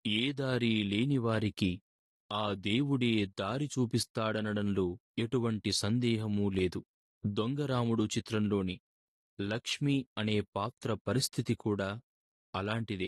ఏ దారి లేనివారికి ఆ దేవుడే దారి చూపిస్తాడనడంలో ఎటువంటి సందేహమూ లేదు. దొంగరాముడు చిత్రంలోని లక్ష్మి అనే పాత్ర పరిస్థితి కూడా అలాంటిదే.